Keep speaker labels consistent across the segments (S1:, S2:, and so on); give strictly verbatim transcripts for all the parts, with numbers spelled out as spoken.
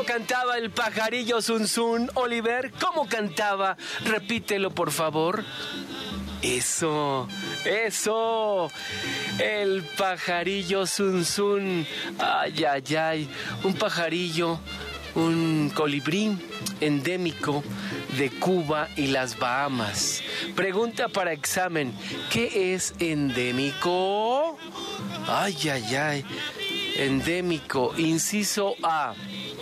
S1: ¿Cómo cantaba el pajarillo Zun Zun, Oliver? ¿Cómo cantaba? Repítelo, por favor. Eso, eso, el pajarillo Zun Zun. Ay, ay, ay, un pajarillo, un colibrí endémico de Cuba y las Bahamas. Pregunta para examen, ¿qué es endémico? Ay, ay, ay, endémico, inciso A,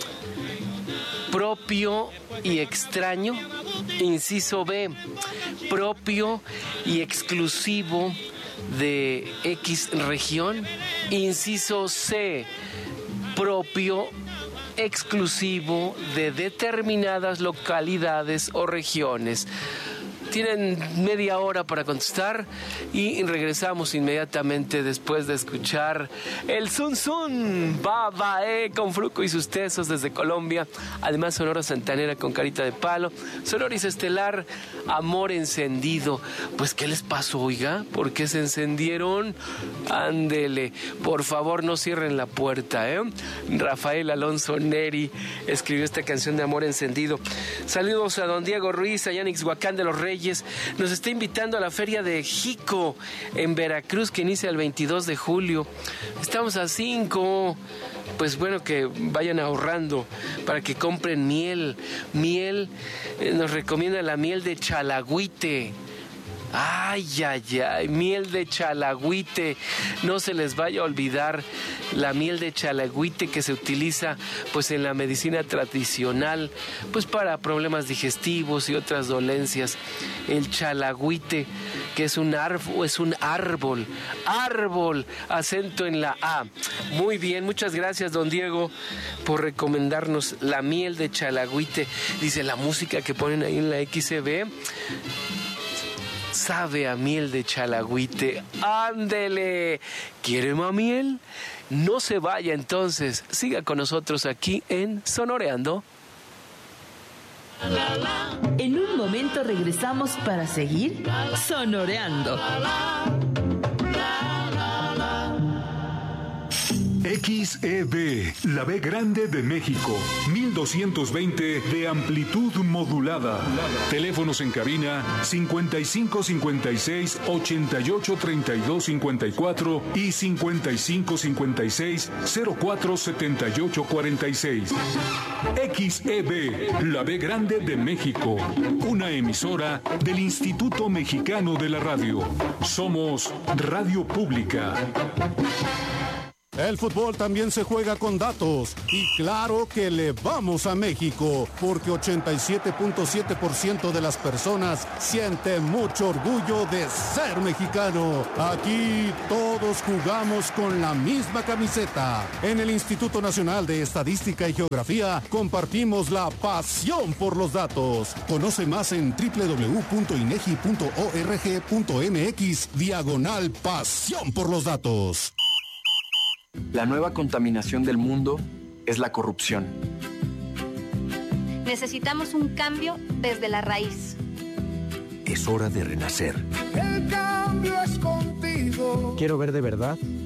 S1: propio y extraño. Inciso B, propio y exclusivo de X región. Inciso C, propio exclusivo de determinadas localidades o regiones. Tienen media hora para contestar y regresamos inmediatamente después de escuchar el Zun Zun Babae con Fruco y sus tesos desde Colombia. Además, Sonora Santanera con Carita de Palo. Sonoris Estelar, Amor Encendido. Pues, ¿qué les pasó, oiga? ¿Por qué se encendieron? Ándele. Por favor, no cierren la puerta, ¿eh? Rafael Alonso Neri escribió esta canción de Amor Encendido. Saludos a don Diego Ruiz, allá en Ixhuacán de los Reyes. Nos está invitando a la Feria de Jico en Veracruz, que inicia el veintidós de julio. Estamos a cinco. Pues bueno, que vayan ahorrando para que compren miel. Miel, eh, nos recomienda la miel de Chalagüite. Ay, ay, ay, miel de Chalagüite. No se les vaya a olvidar la miel de Chalagüite que se utiliza pues en la medicina tradicional, pues para problemas digestivos y otras dolencias. El Chalagüite, que es un árbol, es un árbol, árbol, acento en la A. Muy bien, muchas gracias, don Diego, por recomendarnos la miel de Chalagüite. Dice, la música que ponen ahí en la X C B sabe a miel de Chalagüite. ¡Ándele! ¿Quiere más miel? No se vaya entonces. Siga con nosotros aquí en Sonoreando.
S2: En un momento regresamos para seguir Sonoreando.
S3: X E B, la B grande de México, mil doscientos veinte de amplitud modulada. Teléfonos en cabina cincuenta y cinco cincuenta y seis ochenta y ocho treinta y dos cincuenta y cuatro y cincuenta y cinco cincuenta y seis cero cuatro setenta y ocho cuarenta y seis. X E B, la B grande de México, una emisora del Instituto Mexicano de la Radio. Somos Radio Pública.
S4: El fútbol también se juega con datos y claro que le vamos a México porque ochenta y siete punto siete por ciento de las personas siente mucho orgullo de ser mexicano. Aquí todos jugamos con la misma camiseta. En el Instituto Nacional de Estadística y Geografía compartimos la pasión por los datos. Conoce más en doble u doble u doble u punto inegi punto org punto mx diagonal pasión por los datos.
S5: La nueva contaminación del mundo es la corrupción.
S6: Necesitamos un cambio desde la raíz.
S7: Es hora de renacer.
S8: El cambio es contigo.
S7: Quiero ver de verdad